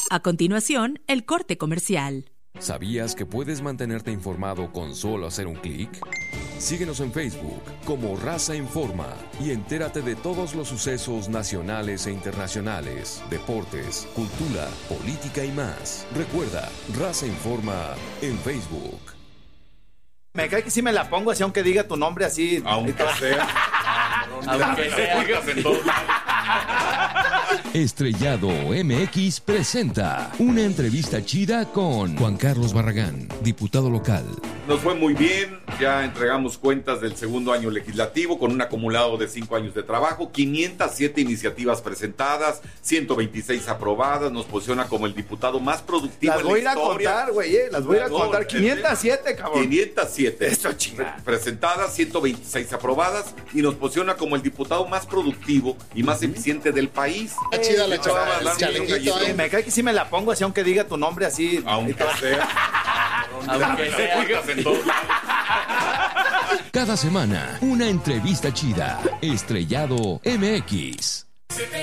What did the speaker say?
A continuación, el corte comercial. ¿Sabías que puedes mantenerte informado con solo hacer un clic? Síguenos en Facebook como Raza Informa y entérate de todos los sucesos nacionales e internacionales, deportes, cultura, política y más. Recuerda, Raza Informa en Facebook. Me cae que si me la pongo así, aunque diga tu nombre así. Aunque sea. Aunque sea. En todos lados. Estrellado MX presenta una entrevista chida con Juan Carlos Barragán, diputado local. Nos fue muy bien, ya entregamos cuentas del segundo año legislativo con un acumulado de 5 años de trabajo, 507 iniciativas presentadas, 126 aprobadas, nos posiciona como el diputado más productivo Las en la voy a ir a historia. contar, güey, las voy a ir a contar. 507, cabrón. 507 Esto chingada. presentadas, 126 aprobadas y nos posiciona como el diputado más productivo y más eficiente del país. Chida la Estaba hablando de un chalequito, gallito. Me cae que si me la pongo así, aunque diga tu nombre así. Aunque sea. Aunque sea. En todos lados. Cada semana, una entrevista chida. Estrellado MX.